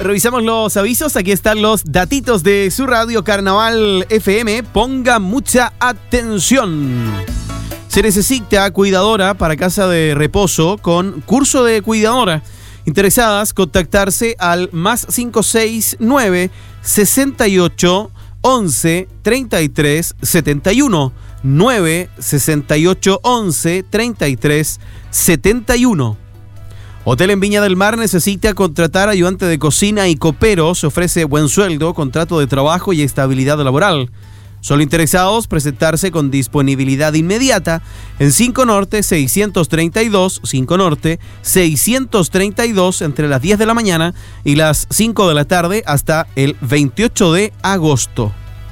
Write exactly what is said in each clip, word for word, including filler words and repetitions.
Revisamos los avisos, aquí están los datitos de su radio Carnaval F M. Ponga mucha atención. Se necesita cuidadora para casa de reposo con curso de cuidadora. Interesadas, contactarse al más cinco seis nueve, sesenta y ocho, once, treinta y tres, setenta y uno. nueve, sesenta y ocho, once, treinta y tres, setenta y uno. Hotel en Viña del Mar necesita contratar ayudante de cocina y copero. Se ofrece buen sueldo, contrato de trabajo y estabilidad laboral. Solo interesados presentarse con disponibilidad inmediata en cinco Norte seiscientos treinta y dos, cinco Norte seiscientos treinta y dos entre las diez de la mañana y las cinco de la tarde hasta el veintiocho de agosto.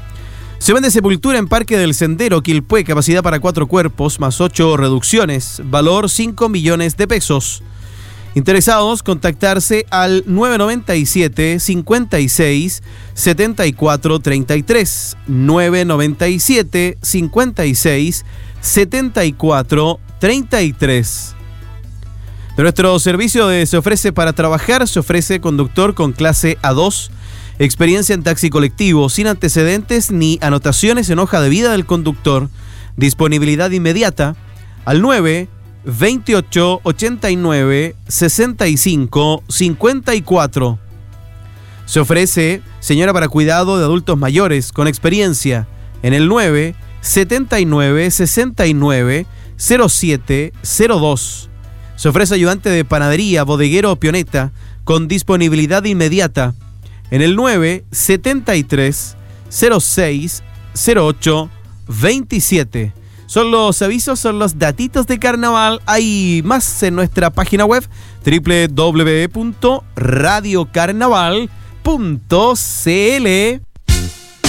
Se vende sepultura en Parque del Sendero, Quilpué, capacidad para cuatro cuerpos más ocho reducciones, valor cinco millones de pesos. Interesados, contactarse al nueve noventa y siete, cincuenta y seis, setenta y cuatro treinta y tres, nueve noventa y siete, cincuenta y seis, setenta y cuatro treinta y tres. De nuestro servicio de Se Ofrece para Trabajar, se ofrece conductor con clase A dos, experiencia en taxi colectivo, sin antecedentes ni anotaciones en hoja de vida del conductor, disponibilidad inmediata al nueve veintiocho, ochenta y nueve, sesenta y cinco, cincuenta y cuatro. Se ofrece señora para cuidado de adultos mayores con experiencia en el nueve setenta y nueve, sesenta y nueve, cero siete cero dos. Se ofrece ayudante de panadería, bodeguero o pioneta con disponibilidad inmediata en el nueve setenta y tres, cero seis, cero ocho, veintisiete. Son los avisos, son los datitos de carnaval. Hay más en nuestra página web doble u doble u doble u punto radio carnaval punto c l.